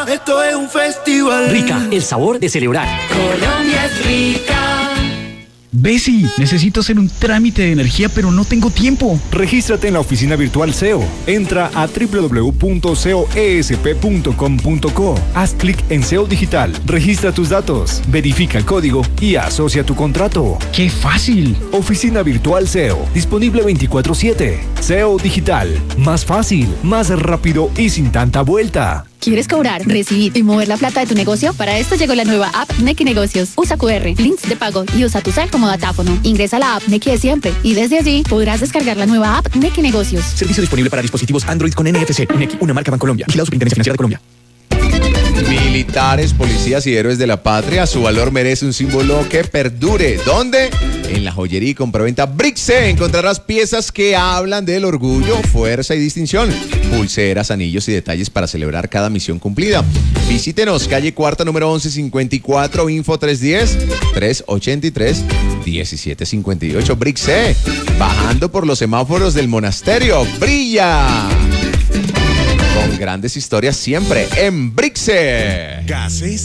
Esto es un festival. Rica, el sabor de celebrar. Colombia es rica. Bessie, necesito hacer un trámite de energía, pero no tengo tiempo. Regístrate en la oficina virtual SEO. Entra a www.coesp.com.co. Haz clic en SEO Digital. Registra tus datos. Verifica el código y asocia tu contrato. ¡Qué fácil! Oficina virtual SEO. Disponible 24/7. SEO Digital. Más fácil, más rápido y sin tanta vuelta. ¿Quieres cobrar, recibir y mover la plata de tu negocio? Para esto llegó la nueva app Nequi Negocios. Usa QR, links de pago y usa tu cel como datáfono. Ingresa a la app Nequi de siempre y desde allí podrás descargar la nueva app Nequi Negocios. Servicio disponible para dispositivos Android con NFC. Nequi, una marca Bancolombia. Vigilado Superintendencia Financiera de Colombia. Militares, policías y héroes de la patria, su valor merece un símbolo que perdure. ¿Dónde? En la joyería y compraventa Brixe encontrarás piezas que hablan del orgullo, fuerza y distinción. Pulseras, anillos y detalles para celebrar cada misión cumplida. Visítenos, calle Cuarta, número 1154, info 310-383-1758. Brixe, bajando por los semáforos del monasterio. ¡Brilla! Con grandes historias siempre en Brixe. Gases